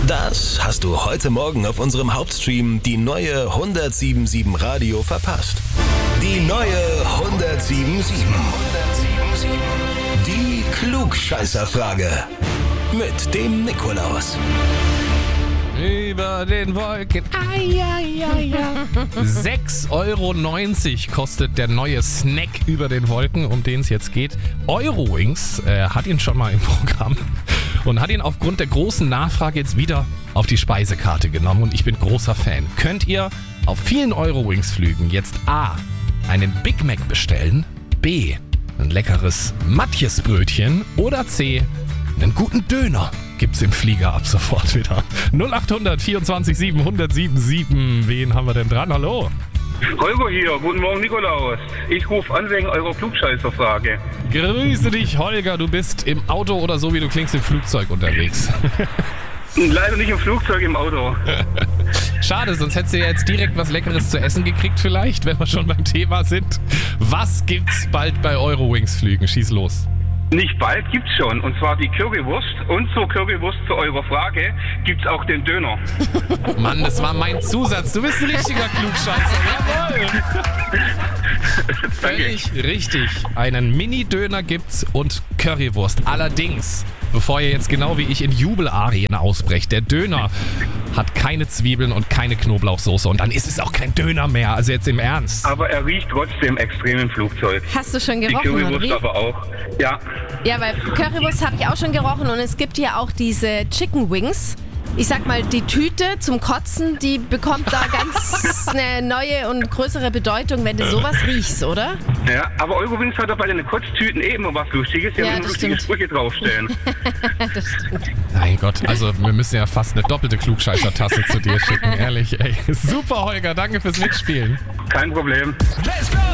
Das hast du heute Morgen auf unserem Hauptstream Die neue 107.7 Radio verpasst. Die neue 107.7. Die Klugscheißerfrage. Mit dem Nikolaus. Über den Wolken. 6,90 € kostet der neue Snack über den Wolken, um den es jetzt geht. Eurowings hat ihn schon mal im Programm und hat ihn aufgrund der großen Nachfrage jetzt wieder auf die Speisekarte genommen. Und ich bin großer Fan. Könnt ihr auf vielen Eurowings-Flügen jetzt A. einen Big Mac bestellen, B. ein leckeres Matjesbrötchen oder C. einen guten Döner? Gibt's im Flieger ab sofort wieder. 0800 24 7 1077. Wen haben wir denn dran? Hallo? Holger hier, guten Morgen Nikolaus. Ich rufe an wegen eurer Klugscheißerfrage. Grüße dich, Holger. Du bist im Auto oder so wie du klingst im Flugzeug unterwegs. Leider nicht im Flugzeug, im Auto. Schade, sonst hättest du ja jetzt direkt was Leckeres zu essen gekriegt vielleicht, wenn wir schon beim Thema sind. Was gibt's bald bei Eurowings-Flügen? Schieß los. Nicht bald, gibt's schon. Und zwar die Currywurst. Und zur Currywurst, zu eurer Frage, gibt's auch den Döner. Mann, das war mein Zusatz. Du bist ein richtiger Klugscheißer. Jawohl. Völlig richtig. Einen Mini-Döner gibt's und Currywurst. Allerdings, bevor ihr jetzt genau wie ich in Jubelarien ausbrecht, der Döner hat keine Zwiebeln und keine Knoblauchsoße. Und dann ist es auch kein Döner mehr. Also jetzt im Ernst. Aber er riecht trotzdem extrem im Flugzeug. Hast du schon Die gerochen, Currywurst Henry? aber auch. Ja. Ja, weil Currywurst habe ich auch schon gerochen und es gibt ja auch diese Chicken Wings. Ich sag mal, die Tüte zum Kotzen, die bekommt da ganz eine neue und größere Bedeutung, wenn du sowas riechst, oder? Ja, aber Eurowings hat bei den Kotztüten eben was Lustiges. Ja, das lustige stimmt. Sprüche draufstellen. Das stimmt. Mein Gott, also wir müssen ja fast eine doppelte Klugscheißer-Tasse zu dir schicken, ehrlich, ey. Super, Holger, danke fürs Mitspielen. Kein Problem. Let's go!